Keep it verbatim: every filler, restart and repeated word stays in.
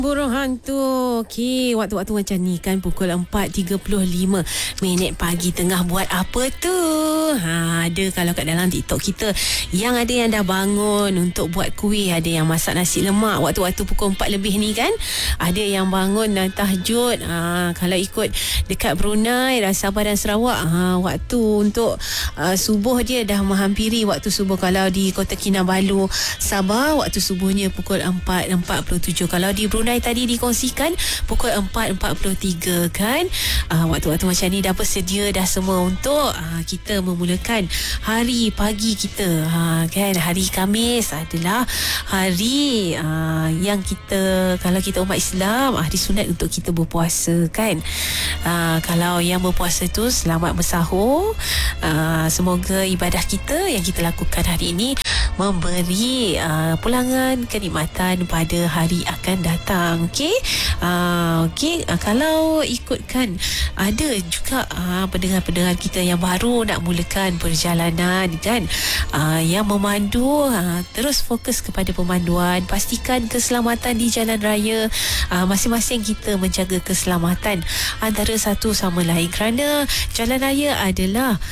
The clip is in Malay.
Burung hantu. Okey, waktu-waktu macam ni kan pukul empat tiga puluh lima minit pagi tengah buat apa tu? Ha, ada kalau kat dalam TikTok kita yang ada yang dah bangun untuk buat kuih, ada yang masak nasi lemak waktu-waktu pukul empat lebih ni kan. Ada yang bangun dan tahajud. Ha, kalau ikut dekat Brunei, Sabah dan Sarawak, ha, waktu untuk uh, subuh dia dah menghampiri waktu subuh. Kalau di Kota Kinabalu, Sabah, waktu subuhnya pukul empat empat puluh tujuh. Kalau di Brunei tadi dikongsikan pukul empat empat puluh tiga kan. Uh, waktu-waktu macam ni dah bersedia dah semua untuk uh, kita memulakan hari pagi kita. Uh, kan hari Khamis adalah hari uh, yang kita, kalau kita umat Islam, hari sunat untuk kita berpuasa kan. Uh, kalau yang berpuasa tu selamat bersahur. Uh, semoga ibadah kita yang kita lakukan hari ini memberi uh, pulangan kenikmatan pada hari akan datang. Okey, uh, okey. Uh, kalau ikutkan, ada juga uh, pendengar-pendengar kita yang baru nak mulakan perjalanan kan, uh, yang memandu, uh, terus fokus kepada pemanduan, pastikan keselamatan di jalan raya. Uh, masing-masing kita menjaga keselamatan antara satu sama lain, kerana jalan raya adalah